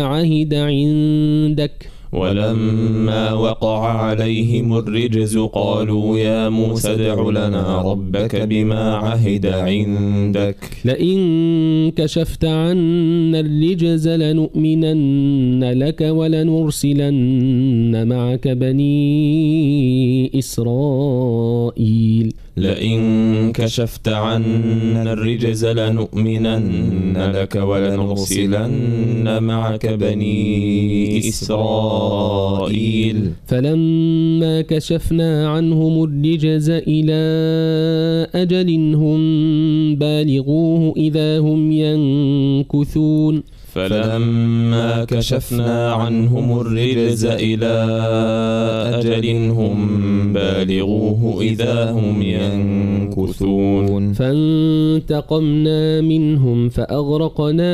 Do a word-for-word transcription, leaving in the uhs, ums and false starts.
عهد عندك ولما وقع عليهم الرجز قالوا يا موسى ادع لنا ربك بما عهد عندك لئن كشفت عنا الرجز لنؤمنن لك ولنرسلن معك بني إسرائيل لئن كشفت عنا الرجز لنؤمنن لك ولنرسلن معك بني إسرائيل فلما كشفنا عنهم الرجز إلى أجل هم بالغوه إذا هم ينكثون فلما كشفنا عنهم الرجز إلى أجل هم بالغوه إذا هم ينكثون فانتقمنا منهم فأغرقنا